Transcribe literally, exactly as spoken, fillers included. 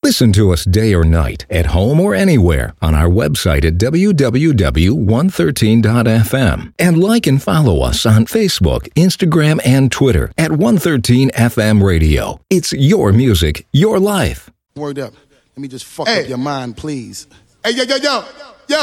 Listen to us day or night, at home or anywhere, on our website at w w w dot one thirteen dot f m. And like and follow us on Facebook, Instagram, and Twitter at one thirteen F M Radio. It's your music, your life. Word up. Let me just fuck hey. up your mind, please. Hey, yo, yo, yo.